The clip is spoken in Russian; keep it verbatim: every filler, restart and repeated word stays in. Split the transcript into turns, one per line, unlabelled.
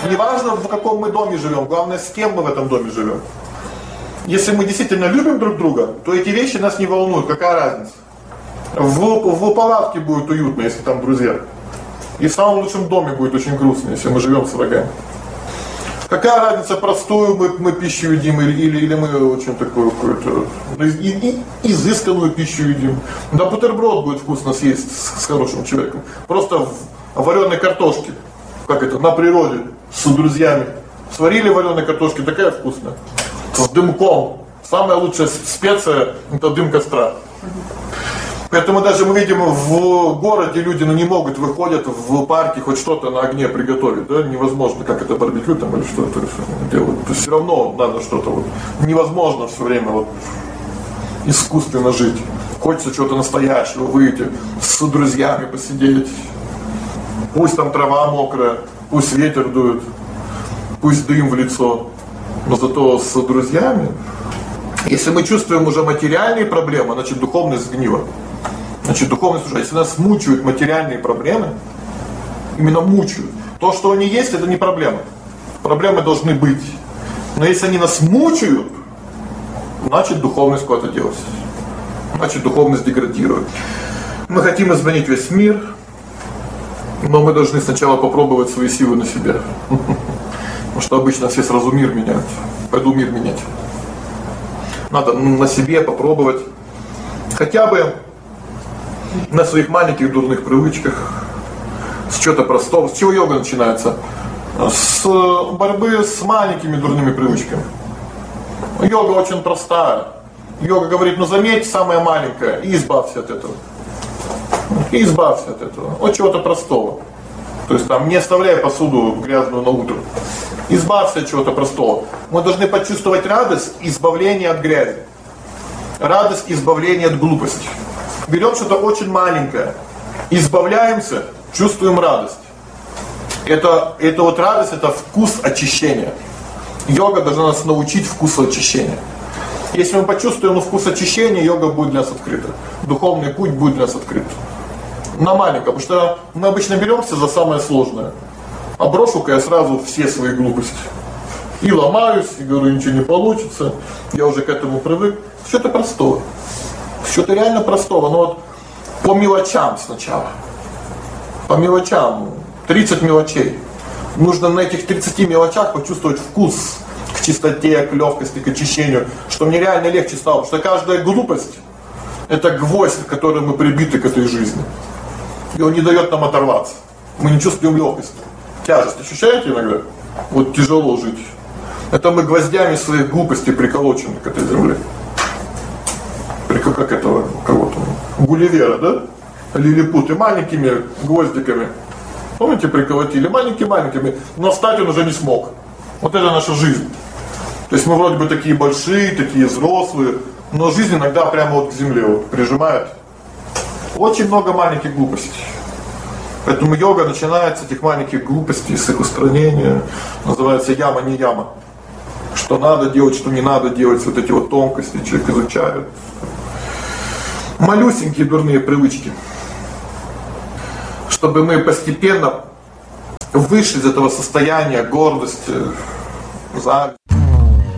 Неважно, в каком мы доме живем, главное, с кем мы в этом доме живем. Если мы действительно любим друг друга, то эти вещи нас не волнуют, какая разница. В, в палатке будет уютно, если там друзья. И в самом лучшем доме будет очень грустно, если мы живем с врагами. Какая разница, простую мы, мы пищу едим или, или, или мы очень такую какую-то и, и, изысканную пищу едим. Да бутерброд будет вкусно съесть с, с хорошим человеком. Просто в вареной картошке, как это, на природе, с друзьями. Сварили вареной картошки, такая вкусная. С дымком. Самая лучшая специя – это дым костра. Поэтому даже мы видим в городе люди ну, не могут, выходят в парке хоть что-то на огне приготовить, да, невозможно, как это барбекю там или что-то делают. То есть все равно надо что-то вот, невозможно все время вот искусственно жить. Хочется чего-то настоящего, выйти с друзьями посидеть. Пусть там трава мокрая, пусть ветер дует, пусть дым в лицо, но зато с друзьями. Если мы чувствуем уже материальные проблемы, значит духовность сгнила. Значит, духовность уже, если нас мучают материальные проблемы, именно мучают, то, что они есть, это не проблема. Проблемы должны быть. Но если они нас мучают, значит духовность куда-то делась. Значит духовность деградирует. Мы хотим изменить весь мир, но мы должны сначала попробовать свои силы на себе. Потому что обычно все сразу мир меняют. Пойду мир менять. Надо на себе попробовать. Хотя бы на своих маленьких дурных привычках, с чего-то простого. С чего йога начинается? С борьбы с маленькими дурными привычками. Йога очень простая. Йога говорит, ну заметь самое маленькое и избавься от этого. И избавься от этого. От чего-то простого. То есть там не оставляй посуду грязную на утро. Избавься от чего-то простого. Мы должны почувствовать радость избавления от грязи. Радость избавления от глупости. Берем что-то очень маленькое, избавляемся, чувствуем радость. Это, это вот радость, это вкус очищения. Йога должна нас научить вкусу очищения. Если мы почувствуем вкус очищения, йога будет для нас открыта. Духовный путь будет для нас открыт. На маленьком, потому что мы обычно беремся за самое сложное. А брошу-ка я сразу все свои глупости. И ломаюсь, и говорю, ничего не получится. Я уже к этому привык. Что-то простое. Что-то реально простого, но вот по мелочам сначала. По мелочам. тридцать мелочей. Нужно на этих тридцати мелочах почувствовать вкус к чистоте, к легкости, к очищению. Что мне реально легче стало. Потому что каждая глупость – это гвоздь, к которой мы прибиты к этой жизни. И он не дает нам оторваться. Мы не чувствуем легкости. Тяжесть ощущаете иногда? Вот тяжело жить. Это мы гвоздями своих глупостей приколочены к этой земле. Как этого кого-то, Гулливера, да? Лилипуты маленькими гвоздиками. Помните, приколотили маленькими-маленькими, но встать он уже не смог. Вот это наша жизнь. То есть мы вроде бы такие большие, такие взрослые, но жизнь иногда прямо вот к земле вот прижимает. Очень много маленьких глупостей. Поэтому йога начинается с этих маленьких глупостей, с их устранения. Называется яма не яма. Что надо делать, что не надо делать, вот эти вот тонкости человек изучает. Малюсенькие дурные привычки. Чтобы мы постепенно вышли из этого состояния гордости, зависти.